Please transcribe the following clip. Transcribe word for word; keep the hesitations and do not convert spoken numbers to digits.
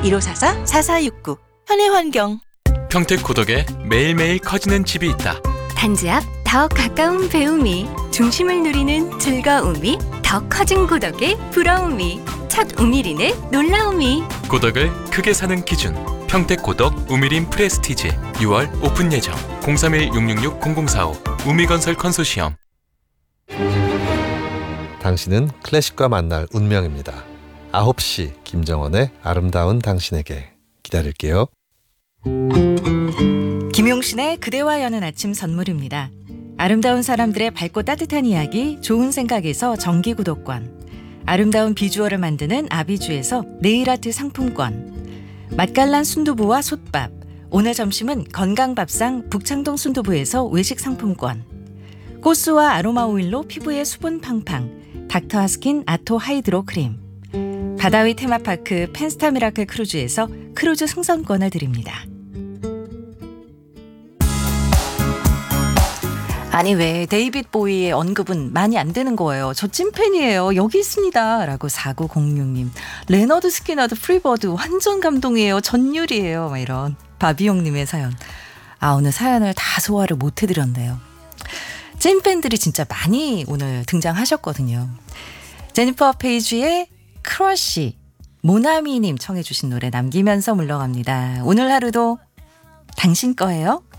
일오사사 사사육구 현해환경. 평택 고덕에 매일매일 커지는 집이 있다. 단지 앞 더 가까운 배움이, 중심을 누리는 즐거움이, 더 커진 고덕의 부러움이, 첫 우미린의 놀라움이. 고덕을 크게 사는 기준, 평택 고덕 우미린 프레스티지. 유월 오픈 예정. 공삼일 육육육 공공사오 우미건설 컨소시엄. 당신은 클래식과 만날 운명입니다. 아홉 시 김정원의 아름다운 당신에게. 기다릴게요. 김용신의 그대와 여는 아침 선물입니다. 아름다운 사람들의 밝고 따뜻한 이야기, 좋은 생각에서 정기 구독권, 아름다운 비주얼을 만드는 아비주에서 네일아트 상품권, 맛깔난 순두부와 솥밥, 오늘 점심은 건강밥상 북창동 순두부에서 외식 상품권, 꽃수와 아로마 오일로 피부에 수분 팡팡 닥터하스킨 아토 하이드로 크림, 바다위 테마파크 펜스타 미라클 크루즈에서 크루즈 승선권을 드립니다. 아니 왜 데이빗 보이의 언급은 많이 안 되는 거예요. 저 찐팬이에요. 여기 있습니다. 라고 사구공육 님. 레너드 스키너드 프리버드 완전 감동이에요. 전율이에요. 막 이런 바비용님의 사연. 아, 오늘 사연을 다 소화를 못 해드렸네요. 찐팬들이 진짜 많이 오늘 등장하셨거든요. 제니퍼 페이지의 크러쉬, 모나미님 청해 주신 노래 남기면서 물러갑니다. 오늘 하루도 당신 거예요.